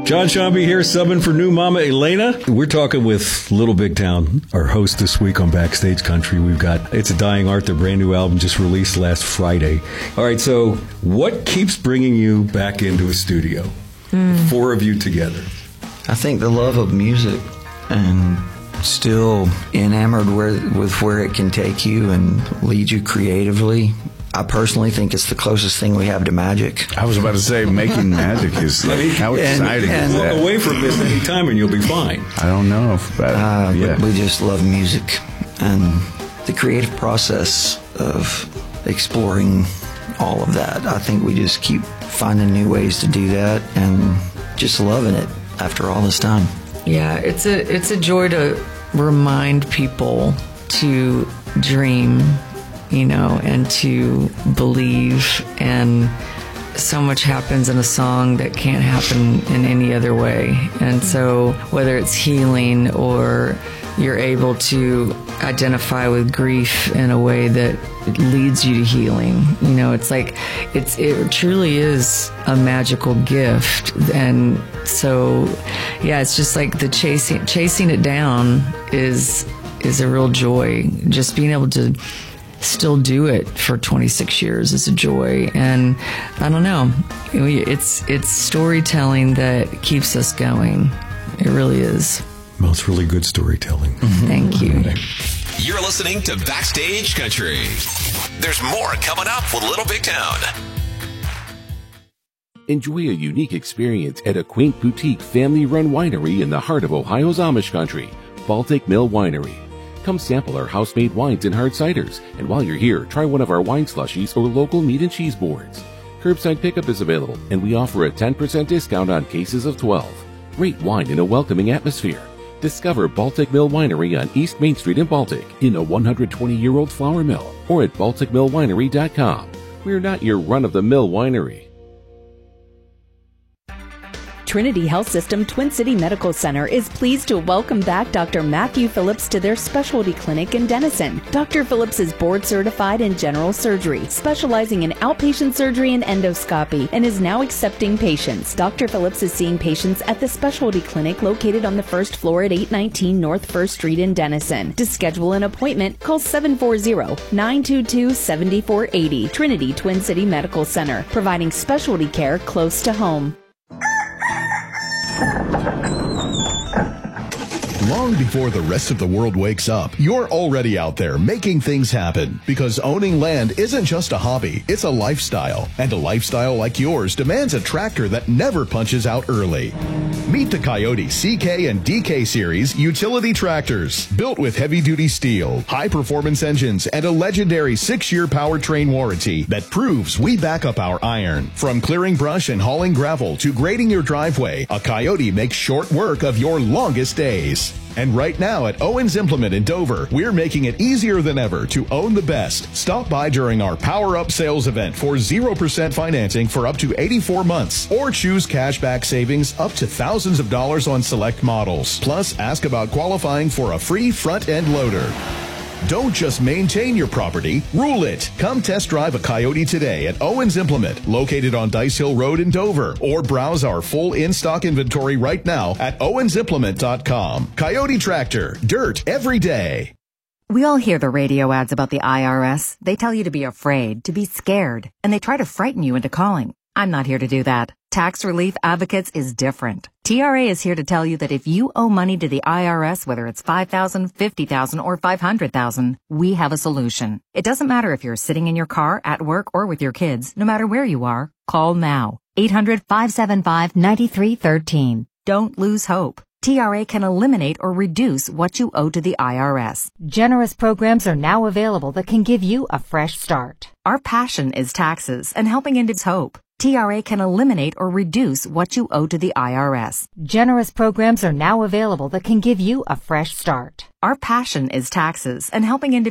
John Shambi here, subbing for new Mama Elena. We're talking with Little Big Town, our host this week on Backstage Country. We've got It's a Dying Art, their brand new album just released last Friday. All right, so what keeps bringing you back into a studio? The four of you together. I think the love of music and still enamored with where it can take you and lead you creatively. I personally think it's the closest thing we have to magic. I was about to say, making magic is like, how exciting is that? Walk away from this any time and you'll be fine. I don't know if but we just love music and the creative process of exploring all of that. I think we just keep finding new ways to do that and just loving it after all this time. Yeah, it's a joy to remind people to dream, and to believe, and so much happens in a song that can't happen in any other way. And so whether it's healing or you're able to identify with grief in a way that leads you to healing, it's like it truly is a magical gift. And so it's just like the chasing it down is a real joy. Just being able to still do it for 26 years is a joy. And I don't know, it's storytelling that keeps us going. It really is. Well, it's really good storytelling. Thank you. You're listening to Backstage Country. There's more coming up with Little Big Town. Enjoy a unique experience at a quaint boutique family-run winery in the heart of Ohio's Amish country, Baltic Mill Winery. Come sample our house-made wines and hard ciders, and while you're here, try one of our wine slushies or local meat and cheese boards. Curbside pickup is available, and we offer a 10% discount on cases of 12. Great wine in a welcoming atmosphere. Discover Baltic Mill Winery on East Main Street in Baltic, in a 120-year-old flour mill, or at balticmillwinery.com. We're not your run-of-the-mill winery. Trinity Health System Twin City Medical Center is pleased to welcome back Dr. Matthew Phillips to their specialty clinic in Denison. Dr. Phillips is board certified in general surgery, specializing in outpatient surgery and endoscopy, and is now accepting patients. Dr. Phillips is seeing patients at the specialty clinic located on the first floor at 819 North 1st Street in Denison. To schedule an appointment, call 740-922-7480. Trinity Twin City Medical Center, providing specialty care close to home. Long before the rest of the world wakes up, you're already out there making things happen. Because owning land isn't just a hobby, it's a lifestyle. And a lifestyle like yours demands a tractor that never punches out early. Meet the Coyote CK and DK Series utility tractors. Built with heavy-duty steel, high-performance engines, and a legendary 6-year powertrain warranty that proves we back up our iron. From clearing brush and hauling gravel to grading your driveway, a Coyote makes short work of your longest days. And right now at Owens Implement in Dover, we're making it easier than ever to own the best. Stop by during our Power Up sales event for 0% financing for up to 84 months. Or choose cashback savings up to thousands of dollars on select models. Plus, ask about qualifying for a free front-end loader. Don't just maintain your property, rule it. Come test drive a Coyote today at Owens Implement, located on Dice Hill Road in Dover, or browse our full in-stock inventory right now at owensimplement.com. Coyote Tractor, dirt every day. We all hear the radio ads about the IRS. They tell you to be afraid, to be scared, and they try to frighten you into calling. I'm not here to do that. Tax Relief Advocates is different. TRA is here to tell you that if you owe money to the IRS, whether it's $5,000, $50,000, or $500,000, we have a solution. It doesn't matter if you're sitting in your car, at work, or with your kids. No matter where you are, call now. 800-575-9313. Don't lose hope. TRA can eliminate or reduce what you owe to the IRS. Generous programs are now available that can give you a fresh start. Our passion is taxes and helping individuals hope. TRA can eliminate or reduce what you owe to the IRS. Generous programs are now available that can give you a fresh start. Our passion is taxes and helping individuals